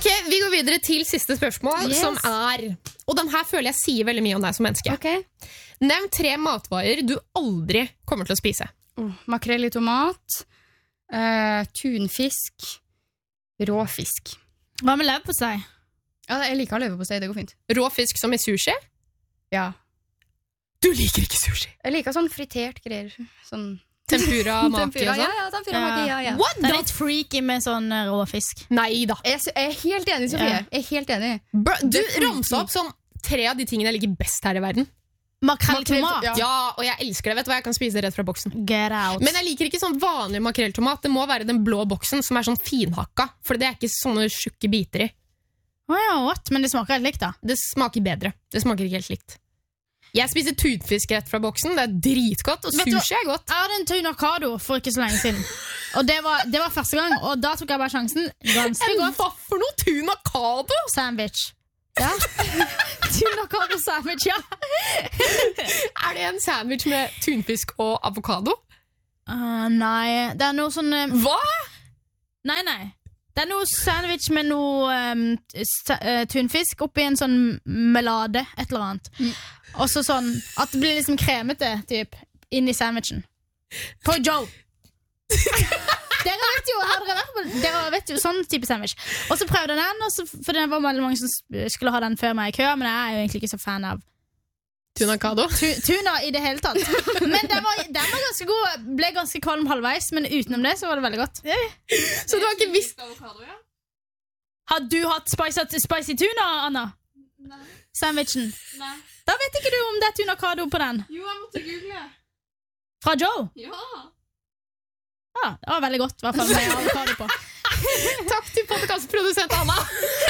Ok, vi går videre til siste spørsmål, som og den her føler jeg sier veldig mye om deg som menneske. Okay. Nevn 3 matvarer du aldri kommer til å spise. Makrell i tomat, tunfisk, råfisk. Hva med leverpostei? Ja, jeg liker leverpostei, det går fint. Rå fisk som i sushi? Ja. Du liker ikke sushi? Jeg liker sånn fritert greier. Sånn tempura, maki og sånn? Ja, tempura maki, ja. What? Det er litt freaky med sånn råfisk. Nei da. Jeg er helt enig, Sofie. Jeg er helt enig. Bro, du ramsa opp sånn 3 av de tingene jeg liker best her i verden. Makrell tomat. Ja, og jeg elsker det. Vet du hva, jeg kan spise det rett fra boksen. Get out. Men jeg liker ikke sånn vanlig makrelltomat. Det må være den blå boksen som er sånn finhakka, for det er ikke sånne tjukke biter i. What? Men det smaker helt likt da. Det smaker bedre. Det smaker ikke helt likt. Jeg spiser tunfisk rett fra boksen. Det er dritgodt, og sushi er godt. Jeg hadde en tunacado for ikke så lenge siden. Og det var første gang, og da tok jeg bare sjansen. Ganske godt. Hva for noe tunacado? Sandwich. Ja. Tunacado sandwich, ja. Er det en sandwich med tunfisk og avokado? Nei, det er noe sånn... Hva? Nei. Det er noe sandwich med noe tunfisk oppi en sånn melade, et eller annet. Og så sånn, at det blir liksom kremete, typ, inn i sandwichen. På Joe. Dere vet jo sånn type sandwich. Og så prøvde jeg den, for det var veldig mange som skulle ha den før meg i kø, men jeg er jo egentlig ikke så fan av tunacado. Tuna i det hele tatt. Men den var ganske god. Ble ganske kvalm halvveis, men utenom det så var det veldig godt. Så du har ikke visst avokado, ja? Har du hatt spicy tuna, Anna? Nei. Sandwichen? Nei. Da vet ikke du om det er tunacado på den. Jo, jeg måtte google. Fra Joe? Ja. Ja, det var veldig godt, i hvert fall med avokado på. Takk til podcastprodusent